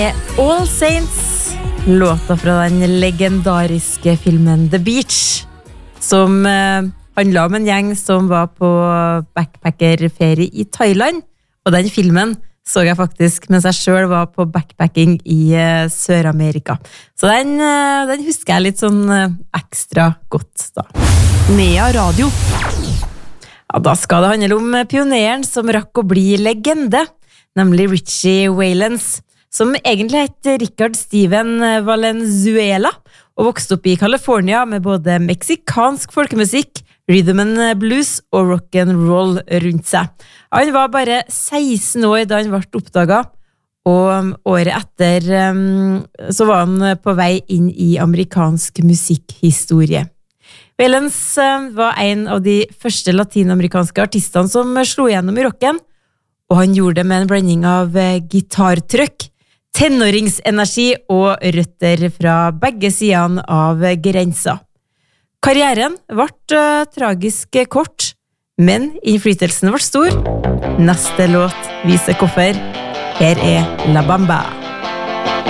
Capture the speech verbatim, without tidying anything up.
All Saints, låta fra den legendariske filmen The Beach, som eh, handlet om en gjeng som var på backpackerferie i Thailand, og den filmen så jeg faktisk mens jeg selv var på backpacking i eh, Sør-Amerika. Så den, eh, den husker jeg litt sånn eh, ekstra godt da. Nea Radio. Ja, da skal det handle om pioneren som rakk å bli legende, nemlig Richie Valens, som egentlig heter Richard Steven Valenzuela, og vokste opp i California med både meksikansk folkemusikk, rhythm and blues og rock and roll rundt seg. Han var bare seksten år da han ble oppdaget, og året etter um, så var han på vei inn i amerikansk musikkhistorie. Valens uh, var en av de første latinamerikanske artistene som slo gjennom i rocken, og han gjorde det med en blanding av uh, gitartrykk, tenåringsenergi og røtter fra begge sidene av grensa. Karrieren ble uh, tragisk kort, men innflytelsen ble stor. Neste låt viser hvorfor. Her er La Bamba.